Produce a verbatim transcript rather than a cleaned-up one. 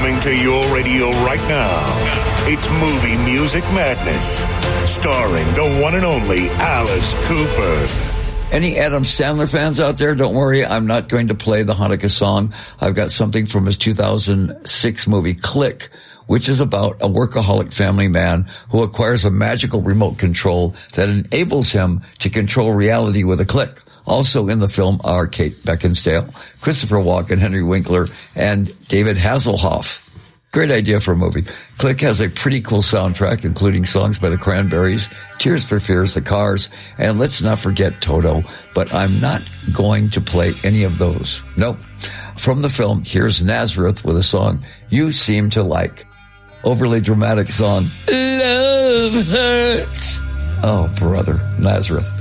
Coming to your radio right now, it's Movie Music Madness, starring the one and only Alice Cooper. Any Adam Sandler fans out there, don't worry, I'm not going to play the Hanukkah song. I've got something from his two thousand six movie Click, which is about a workaholic family man who acquires a magical remote control that enables him to control reality with a click. Also in the film are Kate Beckinsale, Christopher Walken, Henry Winkler, and David Hasselhoff. Great idea for a movie. Click has a pretty cool soundtrack, including songs by the Cranberries, Tears for Fears, The Cars, and let's not forget Toto, but I'm not going to play any of those. Nope. From the film, here's Nazareth with a song you seem to like. Overly dramatic song. Love hurts. Oh, brother, Nazareth.